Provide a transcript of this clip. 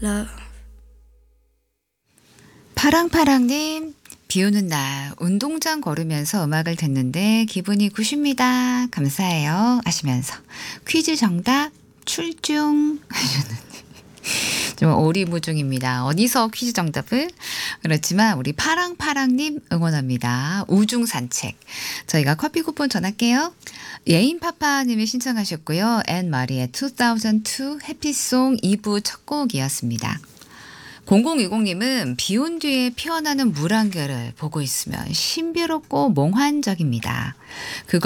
love. 파랑파랑님, 비 오는 날 운동장 걸으면서 음악을 듣는데 기분이 굿입니다. 감사해요. 하시면서 퀴즈 정답 출중 하셨는데 좀 오리무중입니다. 어디서 퀴즈 정답을? 그렇지만 우리 파랑파랑님 응원합니다. 우중 산책. 저희가 커피 쿠폰 전할게요. 예인파파님이 신청하셨고요. 앤 마리의 2002 해피송 2부 첫 곡이었습니다. 0020님은 비 온 뒤에 피어나는 물안개를 보고 있으면 신비롭고 몽환적입니다. 그거